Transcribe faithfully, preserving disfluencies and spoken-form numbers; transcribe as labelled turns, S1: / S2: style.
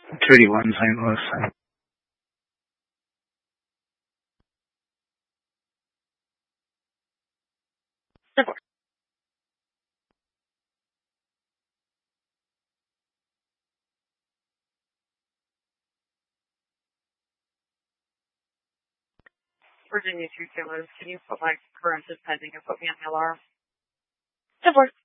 S1: two eighty-one Saint Louis.
S2: Virginia two Taylor, can you put my current is pending and put me on L R?
S3: Divorce.